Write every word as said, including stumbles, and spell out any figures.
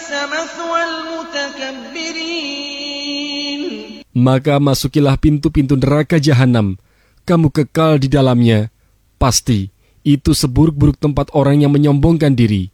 Maka masukilah pintu-pintu neraka jahanam, kamu kekal di dalamnya. Pasti itu seburuk-buruk tempat orang yang menyombongkan diri.